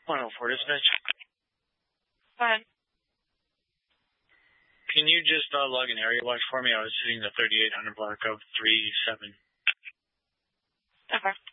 104 dispatch. Go ahead. Can you just log an area watch for me? I was hitting the 3800 block of 37. Okay.